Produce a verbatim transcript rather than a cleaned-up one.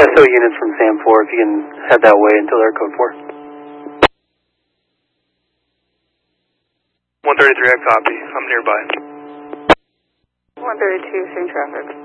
S O units from SAM four, if you can head that way until they're code four. one thirty-three, I copy. I'm nearby. one thirty-two, same traffic.